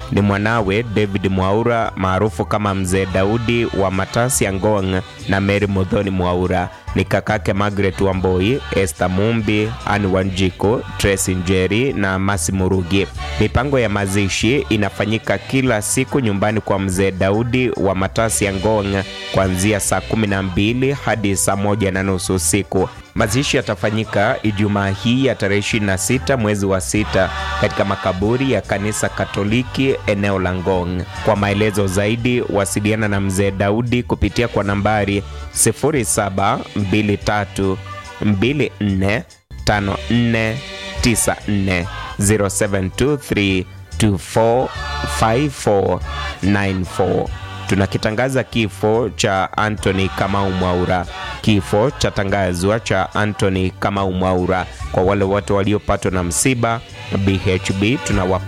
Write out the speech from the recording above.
ni mwanawe David Mwaura maarufu kama Mzee Daudi wa Matasi ya Ngong na Mary Muthoni Mwaura. Ni kakake Margaret Wamboi, Esther Mumbi, Anne Wanjiko, Tracy Njeri na Masi Murugi. Mipango ya mazishi inafanyika kila siku nyumbani kwa Mzee Daudi wa Matasi ya Ngong kuanzia saa 12 hadi saa 1:30 usiku. Mazishi yatafanyika Ijumaa hii ya tarehe 26 mwezi wa 6 katika makaburi ya kanisa Katoliki eneo la Ngong. Kwa maelezo zaidi wasiliana na Mzee Daudi kupitia kwa nambari 0723245494 0723245494. Tunakitangaza kifo cha Anthony Kamau Mwaura. Kifo cha tangazwa cha Anthony Kamau Mwaura. Kwa wale wote waliopatwa na msiba, BHB tunawapa